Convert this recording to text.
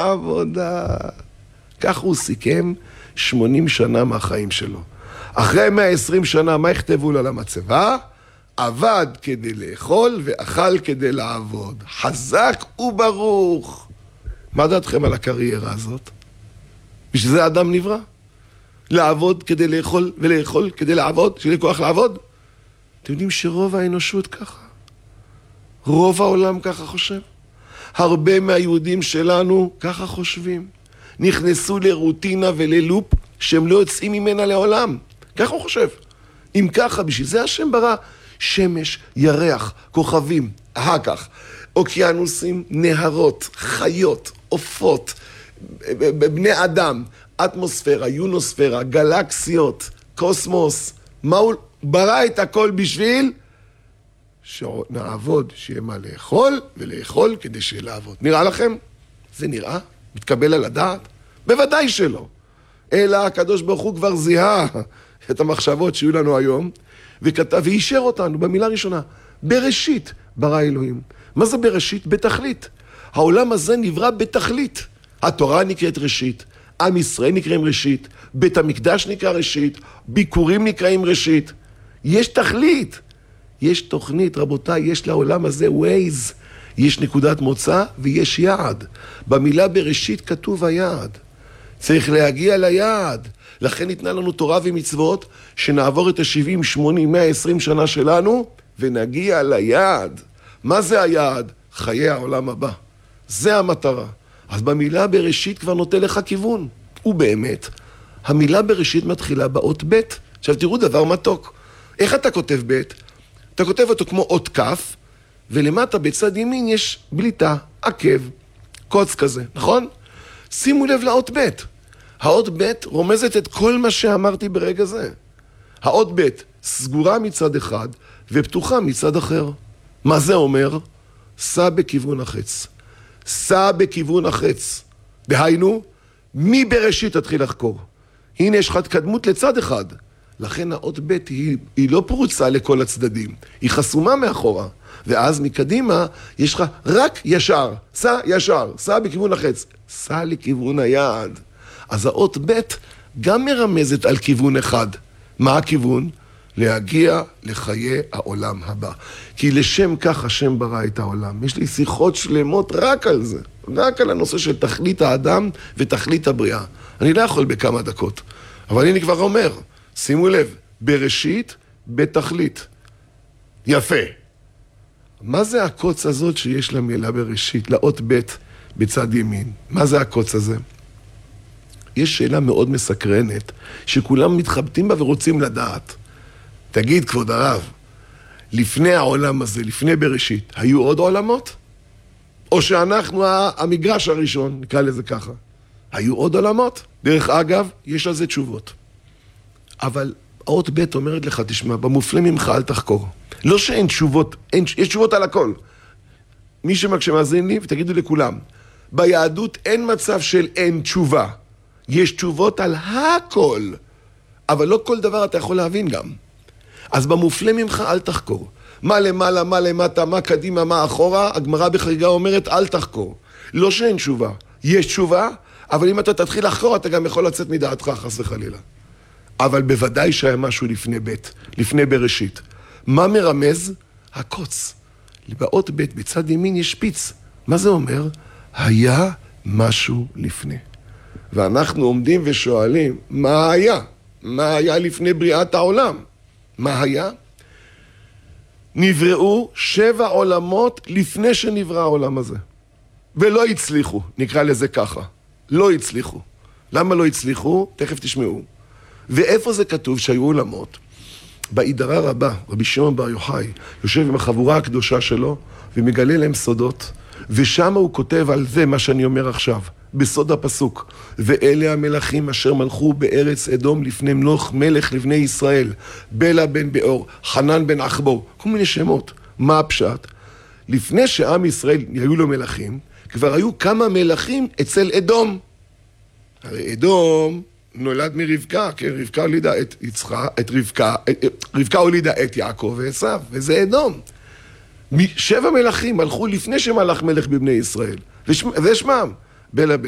עבודה. כך הוא סיכם 80 שנה מהחיים שלו. אחרי 120 שנה, מה יכתבו לו על המצבה? עבד כדי לאכול ואכל כדי לעבוד. חזק וברוך. מה דעתכם על הקריירה הזאת? בשביל זה האדם נברא? לעבוד כדי לאכול ולאכול כדי לעבוד, שיהיה כוח לעבוד? אתם יודעים שרוב האנושות ככה? רוב העולם ככה חושב? הרבה מהיהודים שלנו ככה חושבים. נכנסו לרוטינה וללופ שהם לא יוצאים ממנה לעולם. ככה הוא חושב. אם ככה, בשביל זה השם ברא שמש, ירח, כוכבים, אחר אוקיינוסים, נהרות, חיות, עופות, בני אדם, אטמוספירה, יונוספירה, גלקסיות, קוסמוס. מה הוא ברא את הכל בשביל? שנעבוד, שיהיה מה לאכול, ולאכול כדי שיהיה לעבוד. נראה לכם? זה נראה? מתקבל על הדעת? בוודאי שלא. אלא הקדוש ברוך הוא כבר זיהה את המחשבות שיהיו לנו היום, וכתב ואישר אותנו במילה ראשונה. בראשית ברא אלוהים. מה זה בראשית? בתכלית. העולם הזה נברא בתכלית. התורה נקראת ראשית, עם ישראל נקראים ראשית, בית המקדש נקרא ראשית, ביקורים נקראים ראשית. יש תכלית. יש תוכנית, רבותיי, יש לעולם הזה ווייז. יש נקודת מוצא ויש יעד. במילה בראשית כתוב היעד. צריך להגיע ליעד. לכן ניתנה לנו תורה ומצוות שנעבור את ה-70, 80, 120 שנה שלנו ונגיע ליעד. מה זה היעד? חיי העולם הבא. זה המטרה. אז במילה בראשית כבר נותן לך כיוון. ובאמת, המילה בראשית מתחילה באות ב'. עכשיו תראו דבר מתוק. איך אתה כותב ב'? אתה כותב אותו כמו אות כף, ולמטה בצד ימין יש בליטה, עקב, קוץ כזה, נכון? שימו לב לאות ב'. האות ב' רומזת את כל מה שאמרתי ברגע זה. האות ב' סגורה מצד אחד ופתוחה מצד אחר. מה זה אומר? סע בכיוון החץ. סע בכיוון החץ. דהיינו, מי בראשית תתחיל לחקור? הנה יש לך התקדמות לצד אחד. לכן האות ב' היא לא פרוצה לכל הצדדים. היא חסומה מאחורה. ואז מקדימה יש לך רק ישר. סע ישר. סע בכיוון החץ. סע לכיוון היעד. אז האות ב' גם מרמזת על כיוון אחד. מה הכיוון? להגיע לחיי העולם הבא. כי לשם כך השם ברא את העולם. יש לי שיחות שלמות רק על זה. רק על הנושא של תכלית האדם ותכלית הבריאה. אני לא יכול בכמה דקות. אבל אני כבר אומר, שימו לב, בראשית, בתכלית. יפה. מה זה הקוץ הזאת שיש למילה בראשית, לאות ב' בצד ימין? מה זה הקוץ הזה? יש שאלה מאוד מסקרנת, שכולם מתחבטים בה ורוצים לדעת. תגיד, כבוד הרב, לפני העולם הזה, לפני בראשית, היו עוד עולמות? או שאנחנו המגרש הראשון, נקרא לזה ככה. היו עוד עולמות? דרך אגב, יש על זה תשובות. אבל האות ב' אומרת לך, תשמע, במופלא ממך אל תחקור. לא שאין תשובות, יש תשובות על הכל. מי שמאזין לי, ותגידו לכולם, ביהדות אין מצב של אין תשובה. יש תשובות על הכל. אבל לא כל דבר אתה יכול להבין גם. אז במופלא ממך אל תחקור. מה למעלה, מה למטה, מה קדימה, מה אחורה, הגמרא בחגיגה אומרת אל תחקור. לא שאין תשובה. יש תשובה, אבל אם אתה תתחיל לחקור, אתה גם יכול לצאת מדעתך, חס וחלילה. אבל בוודאי שהיה משהו לפני ב', לפני בראשית. מה מרמז? הקוץ. באות ב' בצד ימין יש שפיץ. מה זה אומר? היה משהו לפני. ואנחנו עומדים ושואלים, מה היה? מה היה לפני בריאת העולם? מה היה? נבראו 7 עולמות לפני שנברא העולם הזה. ולא הצליחו, נקרא לזה ככה. לא הצליחו. למה לא הצליחו? תכף תשמעו. ואיפה זה כתוב שהיו עולמות? בהידרה רבה, רבי שמעון בר יוחאי, יושב עם החבורה הקדושה שלו, ומגלה להם סודות, ושם הוא כותב על זה מה שאני אומר עכשיו, בסוד הפסוק, ואלה המלכים אשר מלכו בארץ אדום לפני מלך לבני ישראל, בלה בן באור, חנן בן אחבור, כל מיני שמות. מה הפשט? לפני שעם ישראל היו לו מלכים, כבר היו כמה מלכים אצל אדום. הרי אדום נולד מרבקה, כן, רבקה הולידה את יצחק, רבקה הולידה את יעקב ועשיו, וזה אדום. 7 מלכים הלכו לפני שמלך מלך בבני ישראל, וזה שמם, בלה